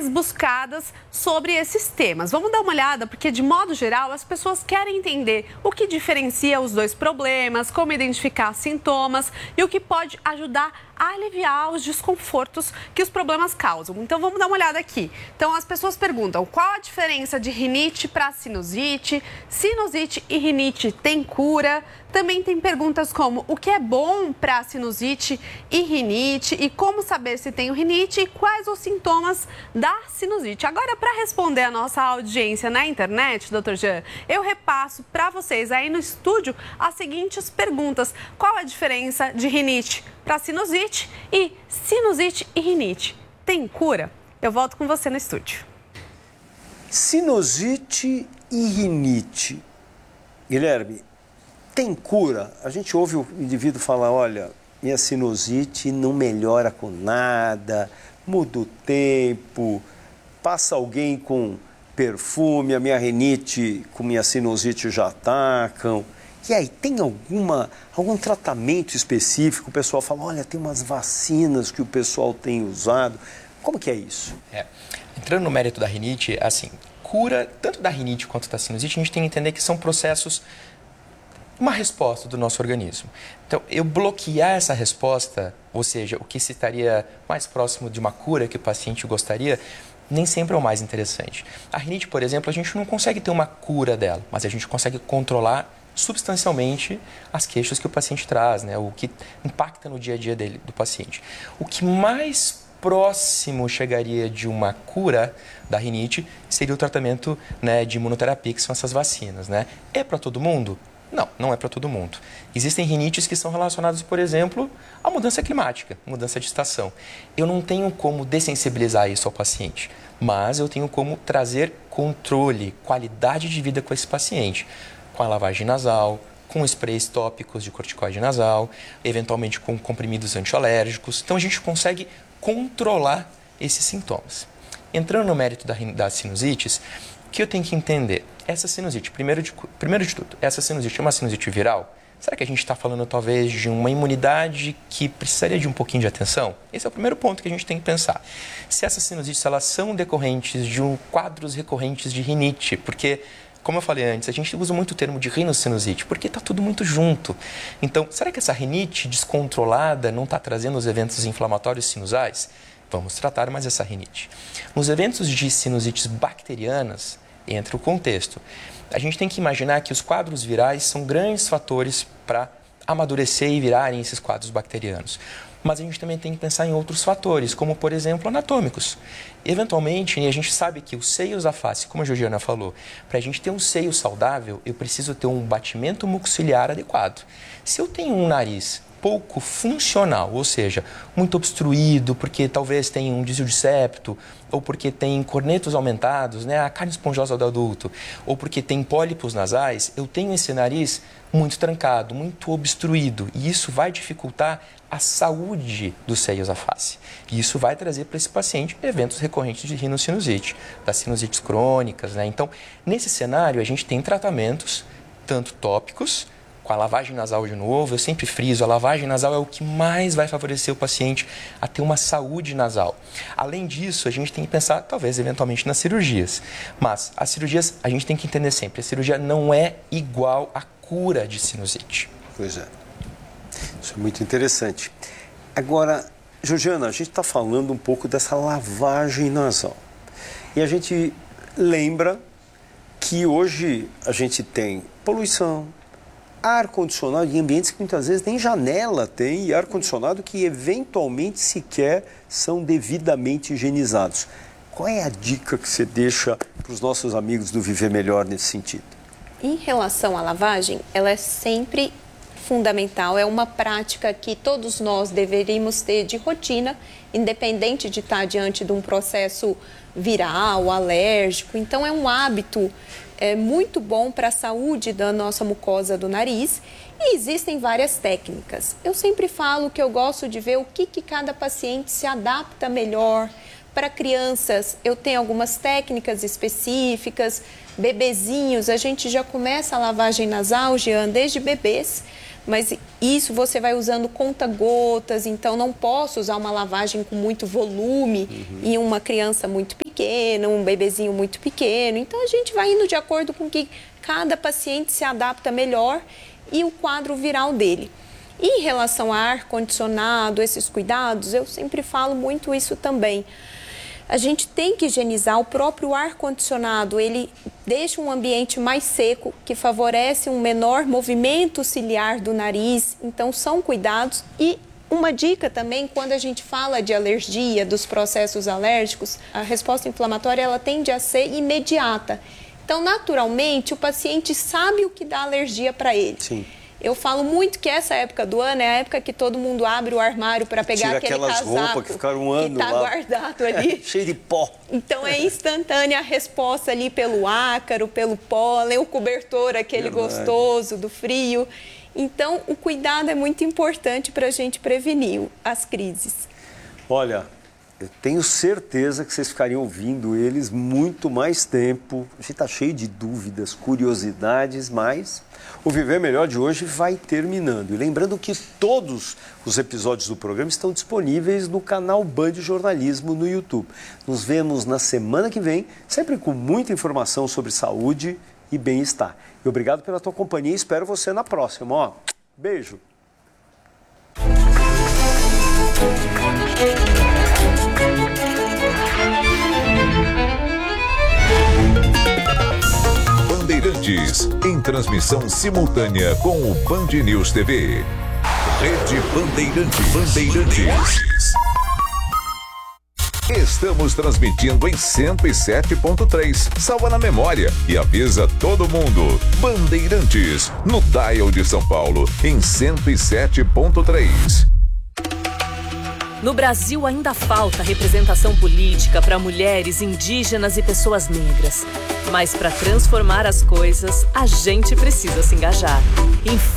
mais buscadas sobre esses temas. Vamos dar uma olhada, porque de modo geral as pessoas querem entender o que diferencia os dois problemas, como identificar sintomas e o que pode ajudar a aliviar os desconfortos que os problemas causam. Então vamos dar uma olhada aqui. Então as pessoas perguntam qual a diferença de rinite para sinusite, sinusite e rinite tem cura? Também tem perguntas como o que é bom para sinusite e rinite e como saber se tenho rinite e quais os sintomas da sinusite. Agora, para responder a nossa audiência na internet, doutor Jean, eu repasso para vocês aí no estúdio as seguintes perguntas. Qual a diferença de rinite para sinusite e sinusite e rinite tem cura? Eu volto com você no estúdio. Sinusite e rinite. Guilherme, tem cura? A gente ouve o indivíduo falar, olha, minha sinusite não melhora com nada, muda o tempo, passa alguém com perfume, a minha rinite com minha sinusite já atacam. E aí, tem algum tratamento específico? O pessoal fala, olha, tem umas vacinas que o pessoal tem usado. Como que é isso? Entrando no mérito da rinite, assim, cura tanto da rinite quanto da sinusite, a gente tem que entender que são processos, uma resposta do nosso organismo. Então, eu bloquear essa resposta, ou seja, o que se estaria mais próximo de uma cura que o paciente gostaria, nem sempre é o mais interessante. A rinite, por exemplo, a gente não consegue ter uma cura dela, mas a gente consegue controlar substancialmente as queixas que o paciente traz, né? O que impacta no dia a dia do paciente. O que mais próximo chegaria de uma cura da rinite seria o tratamento, né, de imunoterapia, que são essas vacinas, né? É para todo mundo? Não, não é para todo mundo. Existem rinites que são relacionadas, por exemplo, à mudança climática, mudança de estação. Eu não tenho como dessensibilizar isso ao paciente, mas eu tenho como trazer controle, qualidade de vida com esse paciente, com a lavagem nasal, com sprays tópicos de corticoide nasal, eventualmente com comprimidos antialérgicos. Então a gente consegue controlar esses sintomas. Entrando no mérito das sinusites, o que eu tenho que entender? Essa sinusite, primeiro de tudo, essa sinusite é uma sinusite viral? Será que a gente está falando talvez de uma imunidade que precisaria de um pouquinho de atenção? Esse é o primeiro ponto que a gente tem que pensar. Se essas sinusites elas são decorrentes de quadros recorrentes de rinite, porque, como eu falei antes, a gente usa muito o termo de rinocinusite, porque está tudo muito junto. Então, será que essa rinite descontrolada não está trazendo os eventos inflamatórios sinusais? Vamos tratar mais essa rinite. Nos eventos de sinusites bacterianas, entra o contexto. A gente tem que imaginar que os quadros virais são grandes fatores para amadurecer e virarem esses quadros bacterianos. Mas a gente também tem que pensar em outros fatores, como, por exemplo, anatômicos. Eventualmente, a gente sabe que os seios da face, como a Georgiana falou, para a gente ter um seio saudável, eu preciso ter um batimento mucociliar adequado. Se eu tenho um nariz pouco funcional, ou seja, muito obstruído, porque talvez tenha um desvio de septo, ou porque tem cornetos aumentados, né, a carne esponjosa do adulto, ou porque tem pólipos nasais, eu tenho esse nariz muito trancado, muito obstruído, e isso vai dificultar a saúde dos seios da face. E isso vai trazer para esse paciente eventos recorrentes de rinocinusite, das sinusites crônicas, né? Então, nesse cenário, a gente tem tratamentos, tanto tópicos, com a lavagem nasal de novo, eu sempre friso, a lavagem nasal é o que mais vai favorecer o paciente a ter uma saúde nasal. Além disso, a gente tem que pensar, talvez, eventualmente, nas cirurgias. Mas as cirurgias, a gente tem que entender sempre, a cirurgia não é igual à cura de sinusite. Pois é. Isso é muito interessante. Agora, Georgiana, a gente está falando um pouco dessa lavagem nasal. E a gente lembra que hoje a gente tem poluição, ar-condicionado em ambientes que muitas vezes nem janela tem e ar-condicionado que eventualmente sequer são devidamente higienizados. Qual é a dica que você deixa para os nossos amigos do Viver Melhor nesse sentido? Em relação à lavagem, ela é sempre fundamental, é uma prática que todos nós deveríamos ter de rotina, independente de estar diante de um processo viral, alérgico. Então, é um hábito muito bom para a saúde da nossa mucosa do nariz e existem várias técnicas. Eu sempre falo que eu gosto de ver o que cada paciente se adapta melhor. Para crianças, eu tenho algumas técnicas específicas. Bebezinhos, a gente já começa a lavagem nasal, Jean, desde bebês. Mas isso você vai usando conta-gotas, então não posso usar uma lavagem com muito volume em uma criança muito pequena. pequeno, um bebezinho muito pequeno. Então, a gente vai indo de acordo com que cada paciente se adapta melhor e o quadro viral dele. E em relação a ar-condicionado, esses cuidados, eu sempre falo muito isso também. A gente tem que higienizar o próprio ar-condicionado, ele deixa um ambiente mais seco, que favorece um menor movimento ciliar do nariz, então são cuidados. E uma dica também, quando a gente fala de alergia, dos processos alérgicos, a resposta inflamatória ela tende a ser imediata. Então, naturalmente, o paciente sabe o que dá alergia para ele. Sim. Eu falo muito que essa época do ano é a época que todo mundo abre o armário para pegar tira aquele aquelas casaco roupas que ficaram um ano que está lá, guardado ali. cheio de pó. Então é instantânea a resposta ali pelo ácaro, pelo pólen, o cobertor aquele gostoso do frio. Então o cuidado é muito importante para a gente prevenir as crises. Olha, eu tenho certeza que vocês ficariam ouvindo eles muito mais tempo. A gente está cheio de dúvidas, curiosidades, mas o Viver Melhor de hoje vai terminando. E lembrando que todos os episódios do programa estão disponíveis no canal Band Jornalismo no YouTube. Nos vemos na semana que vem, sempre com muita informação sobre saúde e bem-estar. E obrigado pela tua companhia e espero você na próxima. Ó, beijo! Bandeirantes, em transmissão simultânea com o Band News TV. Rede Bandeirantes. Estamos transmitindo em 107.3. Salva na memória e avisa todo mundo. Bandeirantes, no dial de São Paulo, em 107.3. No Brasil ainda falta representação política para mulheres, indígenas e pessoas negras. Mas para transformar as coisas, a gente precisa se engajar.